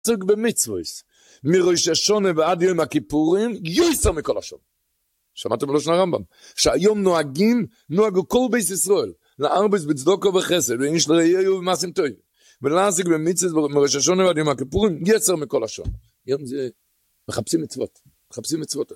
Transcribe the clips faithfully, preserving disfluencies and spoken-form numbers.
עסוק במצווס, מראש השונה ועד יום הכיפורים, יויסר מכל השון. שמעתם בלושן הרמב"ם, שהיום נוהגים, נוהגו כל בית ישראל, לארבס בצדוקו וחסד, ואיש לראיהו ומעשים טובים, ולעסוק במצווס, מראש השונה ועד יום הכיפורים, יצר מכל השון. היום זה, מחפשים מצוות, מחפשים מצוות.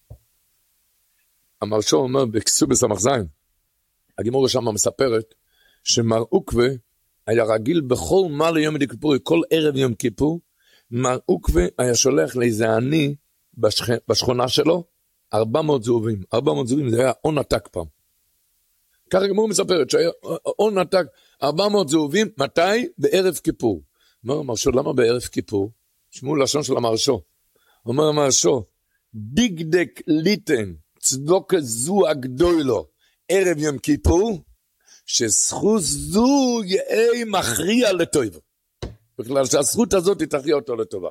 המרשו אומר, בכסובס המחזיים, הגימורה שם מספרת, שמר עוקווה היה רגיל בכל מה ליום כיפור, כל ערב יום כיפור, מר עוקווה היה שולח לאיזה עני בשכ... בשכונה שלו, ארבע מאות זהובים, ארבע מאות זהובים, זה היה עון עתק פעם. ככה הגימורה מספרת, שהיה עון עתק, ארבע מאות זהובים, מתי? בערב כיפור. אומר המרשו, למה בערב כיפור? שמעו לשון של המרשו. אומר המרשו, דגדק ליטן, צדוק זו הגדולו, ערב יום כיפור, שזכות זו יהיה מכריע לטובה. בגלל שהזכות הזאת תכריע אותו לטובה.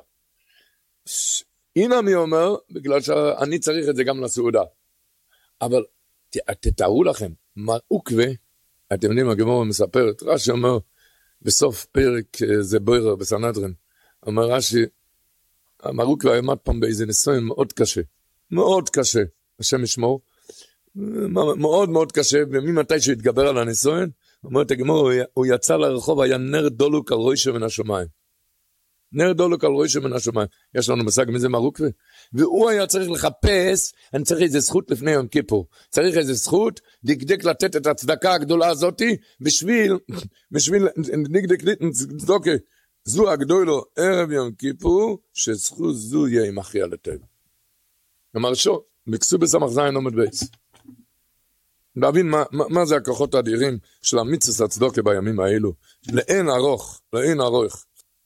הנה מי אומר, בגלל שאני צריך את זה גם לסעודה. אבל תתארו לכם, מר עוקווה, אתם יודעים, הגמרא מספרת, רש"י אומר, בסוף פרק זה בוירר בסנהדרין, אומר רש"י, מר עוקווה עמד פעם באיזה ניסיון מאוד קשה, מאוד קשה, השם ישמור, מאוד מאוד קשה, וממתי שהתגבר על הניסיון, אומרת הגמרא, הוא יצא לרחוב, היה נר דולוק על ראשו מן השמיים. נר דולוק על ראשו מן השמיים. יש לנו מושג מזה מר עוקווה. והוא היה צריך לחפש, אני צריך איזה זכות לפני יום כיפור. צריך איזה זכות, דקדק לתת את הצדקה הגדולה הזאת, בשביל, בשביל, דקדק צדוקה, זו הגדולו, ערב יום כיפור, שזכות זו יהיה עם אחיה לטבע. המרשו, בכסובס המחזיים עומד בייס. להבין מה, מה, מה זה הכוחות האדירים של המצווה הצדוקה בימים האלו. לאין ארוך, לאין ארוך.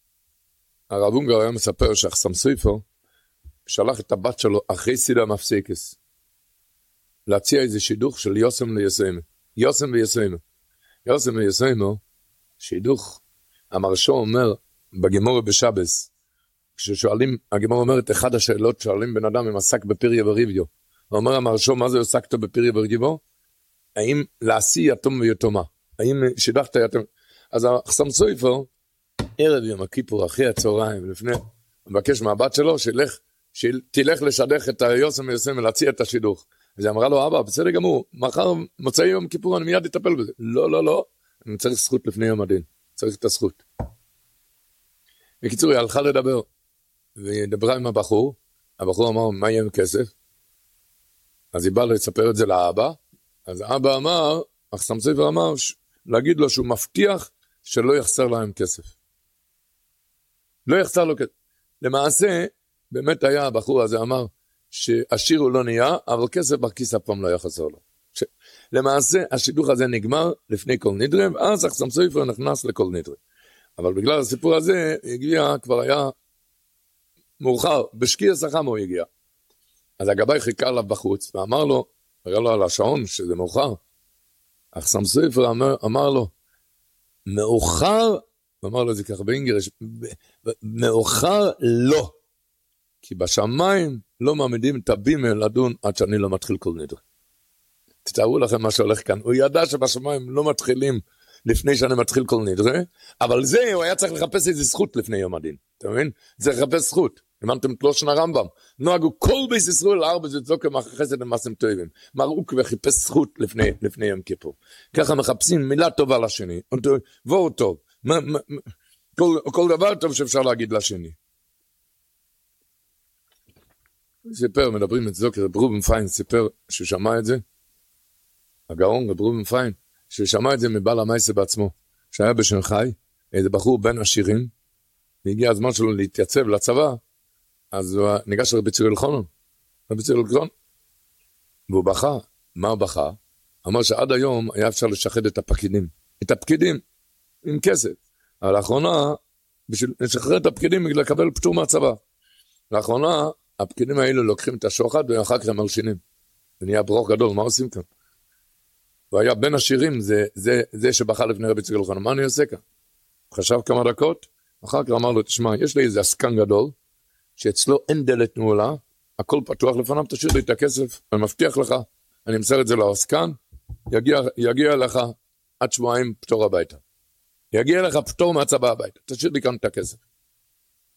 הרב אונגר היה מספר שאחסם סופר שלח את הבת שלו אחרי סידה מפסיקס להציע איזה שידוך של יוסם ליסיימה. יוסם ויסיימה. יוסם ויסיימה, שידוך, המרשו אומר בגמורה בשבס, כששואלים, הגמורה אומרת, אחד השאלות שואלים בן אדם אם עסק בפריה וריביו. הוא אומר המרשו, מה זה עסקת בפריה וריביו? האם להשיא יתום ויתומה? האם שידחת יתום? אז אחסם סופר, ערב יום הכיפור, אחרי הצהריים, לפני, מבקש מהבת שלו, שילך, שתלך לשדך את היוסם ויוסם ולהציע את השידוך. אז היא אמרה לו, אבא, בסדר גמור, מחר מוצאי יום כיפור, אני מיד אטפל בזה. לא, לא, לא, אני צריך זכות לפני יום הדין, צריך את הזכות. בקיצור, היא הלכה לדבר, והיא דברה עם הבחור, הבחור אמר, מה יהיה עם כסף? אז היא באה לספר את זה לאבא, אז האבא אמר, אחסם סופר אמר, להגיד לו שהוא מבטיח שלא יחסר להם כסף. לא יחסר לו כסף. למעשה, באמת היה הבחור הזה אמר, שעשיר הוא לא נהיה, אבל כסף בכיס אף פעם לא היה חסר לו. ש... למעשה, השידוך הזה נגמר לפני כל נדרה, ואז אחסם סופר נכנס לכל נדרה. אבל בגלל הסיפור הזה, הגיע, כבר היה מאוחר, בשקיע סחם הוא הגיע. אז הגבאי חיכה עליו בחוץ, ואמר לו, הראה לו על השעון שזה מאוחר. אחסם סופר אמר, אמר לו, מאוחר, אמר לו את זה ככה באינגרש, מאוחר לא, כי בשמיים לא מעמידים את הבימה לדון עד שאני לא מתחיל כל נדרה. תתארו לכם מה שהולך כאן, הוא ידע שבשמיים לא מתחילים לפני שאני מתחיל כל נדרה, אבל זה הוא היה צריך לחפש איזה זכות לפני יום הדין, אתה מבין? זה לחפש זכות, אמנתם את לושן הרמב"ם, נוהגו כל בית ישראל לארבע צדקה חסד ומעשים טובים, מר עוקווה חיפש זכות לפני, לפני יום כיפור, ככה מחפשים מילה טובה לשני, וואו טוב, מה, מה, כל, כל דבר טוב שאפשר להגיד לשני. סיפר, מדברים את זוקר, רב רובן פיין סיפר ששמע את זה, הגאון רב רובן פיין, ששמע את זה מבעל המייסה בעצמו, שהיה בשנגחאי, איזה בחור בין עשירים, והגיע הזמן שלו להתייצב לצבא, אז הוא ניגש לרבי צירל חונן, רבי צירל חונן, והוא בכה, מה הוא בכה? אמר שעד היום היה אפשר לשחד את הפקידים, את הפקידים, עם כסף, אבל לאחרונה, בשביל לשחרר את הפקידים, בגלל לקבל פטור מהצבא, לאחרונה, הפקידים האלו לוקחים את השוחד, ואחר כך הם מרשינים, ונהיה ברוך גדול, מה עושים כאן? והיה בין השירים, זה, זה, זה שבחר לפני רבי צירל חונן, מה אני עושה כאן? חשב כמה דקות, אחר כך אמר לו, תשמע, יש לי איזה עסקן גדול, שאצלו אין דלת נעולה, הכל פתוח לפניו, תשאיר לי את הכסף, אני מבטיח לך, אני אמסר את זה לעסקן, יגיע, יגיע לך עד שבועיים פטור הביתה. יגיע לך פטור מהצבא הביתה, תשאיר לי כאן את הכסף.